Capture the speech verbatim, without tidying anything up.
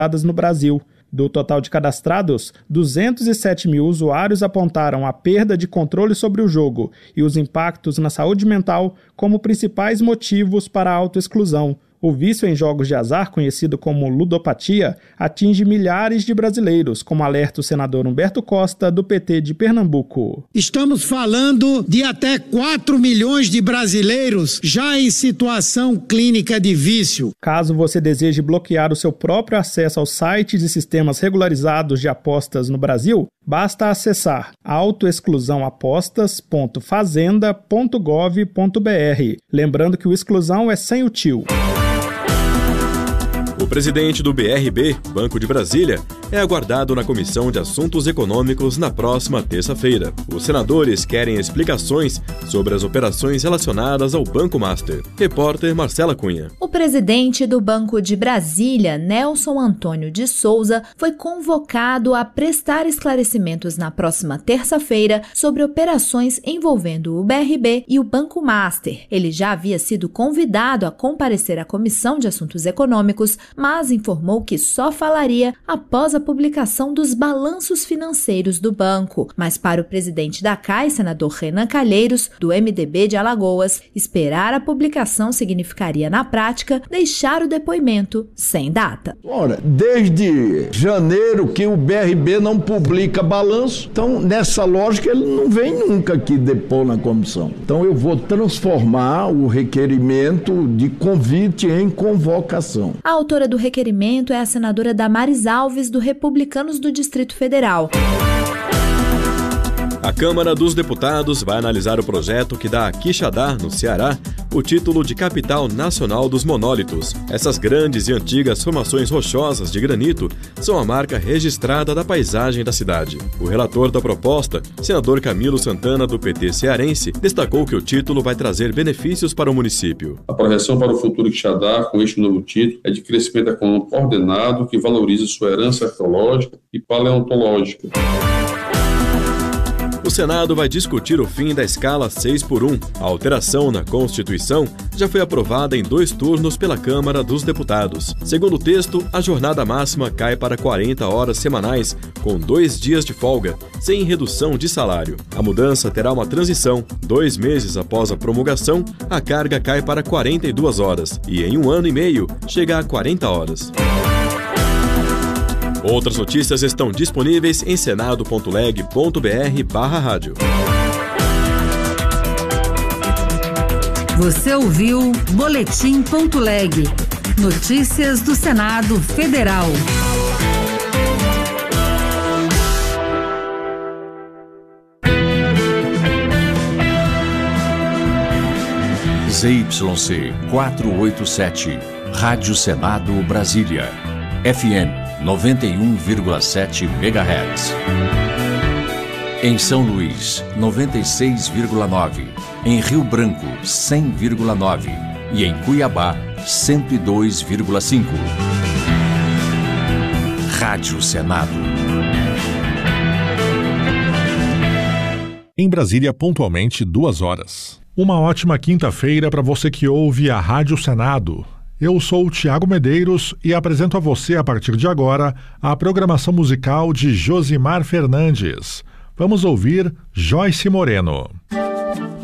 no Brasil. Do total de cadastrados, duzentos e sete mil usuários apontaram a perda de controle sobre o jogo e os impactos na saúde mental como principais motivos para a autoexclusão. O vício em jogos de azar, conhecido como ludopatia, atinge milhares de brasileiros, como alerta o senador Humberto Costa, do P T de Pernambuco. Estamos falando de até quatro milhões de brasileiros já em situação clínica de vício. Caso você deseje bloquear o seu próprio acesso aos sites e sistemas regularizados de apostas no Brasil, basta acessar autoexclusão apostas ponto fazenda ponto gov ponto br. Lembrando que o exclusão é sem o tio. O presidente do B R B, Banco de Brasília, é aguardado na Comissão de Assuntos Econômicos na próxima terça-feira. Os senadores querem explicações sobre as operações relacionadas ao Banco Master. Repórter Marcela Cunha. O presidente do Banco de Brasília, Nelson Antônio de Souza, foi convocado a prestar esclarecimentos na próxima terça-feira sobre operações envolvendo o B R B e o Banco Master. Ele já havia sido convidado a comparecer à Comissão de Assuntos Econômicos, mas informou que só falaria após a publicação dos balanços financeiros do banco. Mas para o presidente da C A I, senador Renan Calheiros, do M D B de Alagoas, esperar a publicação significaria, na prática, deixar o depoimento sem data. Ora, desde janeiro que o B R B não publica balanço, então nessa lógica ele não vem nunca aqui depor na comissão. Então eu vou transformar o requerimento de convite em convocação. A autora do requerimento é a senadora Damares Alves, do Republicanos do Distrito Federal. A Câmara dos Deputados vai analisar o projeto que dá a Quixadá, no Ceará, o título de Capital Nacional dos Monólitos. Essas grandes e antigas formações rochosas de granito são a marca registrada da paisagem da cidade. O relator da proposta, senador Camilo Santana, do P T cearense, destacou que o título vai trazer benefícios para o município. A projeção para o futuro Quixadá, com este novo título, é de crescimento econômico ordenado que valoriza sua herança arqueológica e paleontológica. O Senado vai discutir o fim da escala seis por um. A alteração na Constituição já foi aprovada em dois turnos pela Câmara dos Deputados. Segundo o texto, a jornada máxima cai para quarenta horas semanais, com dois dias de folga, sem redução de salário. A mudança terá uma transição. Dois meses após a promulgação, a carga cai para quarenta e duas horas e, em um ano e meio, chega a quarenta horas. Outras notícias estão disponíveis em senado ponto leg ponto br barra rádio. Você ouviu Boletim ponto leg. Notícias do Senado Federal. Z Y C quatrocentos e oitenta e sete, Rádio Senado Brasília. F M noventa e um vírgula sete megahertz. Em São Luís, noventa e seis vírgula nove. Em Rio Branco, cem vírgula nove. E em Cuiabá, cento e dois vírgula cinco. Rádio Senado. Em Brasília, pontualmente, duas horas. Uma ótima quinta-feira para você que ouve a Rádio Senado. Eu sou o Tiago Medeiros e apresento a você, a partir de agora, a programação musical de Josimar Fernandes. Vamos ouvir Joyce Moreno.